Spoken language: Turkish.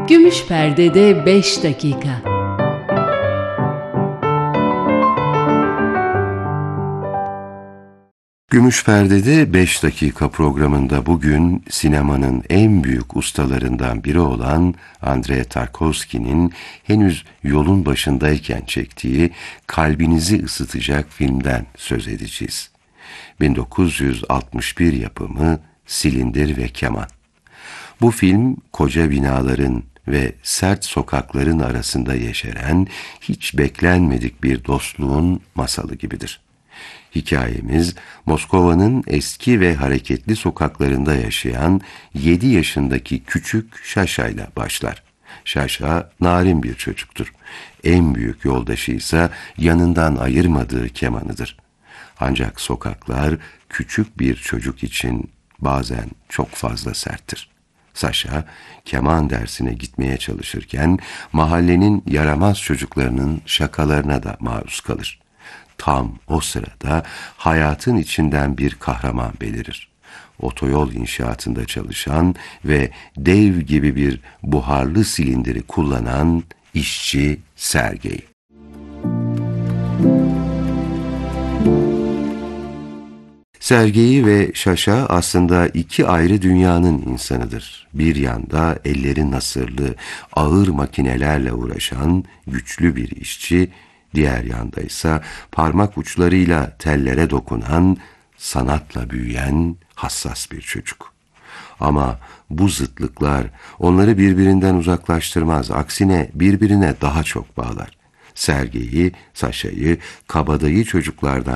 Gümüş Perde'de 5 dakika. Gümüş Perde'de 5 dakika programında bugün sinemanın en büyük ustalarından biri olan Andrei Tarkovski'nin henüz yolun başındayken çektiği kalbinizi ısıtacak filmden söz edeceğiz. 1961 yapımı Silindir ve Keman. Bu film koca binaların ve sert sokakların arasında yeşeren hiç beklenmedik bir dostluğun masalı gibidir. Hikayemiz Moskova'nın eski ve hareketli sokaklarında yaşayan 7 yaşındaki küçük Şaşa'yla başlar. Şaşa narin bir çocuktur. En büyük yoldaşı ise yanından ayırmadığı kemanıdır. Ancak sokaklar küçük bir çocuk için bazen çok fazla serttir. Saşa, keman dersine gitmeye çalışırken mahallenin yaramaz çocuklarının şakalarına da maruz kalır. Tam o sırada hayatın içinden bir kahraman belirir. Otoyol inşaatında çalışan ve dev gibi bir buharlı silindiri kullanan işçi Sergey. Sergey ve Şaşa aslında iki ayrı dünyanın insanıdır. Bir yanda elleri nasırlı, ağır makinelerle uğraşan güçlü bir işçi, diğer yanda ise parmak uçlarıyla tellere dokunan, sanatla büyüyen hassas bir çocuk. Ama bu zıtlıklar onları birbirinden uzaklaştırmaz, aksine birbirine daha çok bağlar. Sergey'i, Saşa'yı kabadayı çocuklardan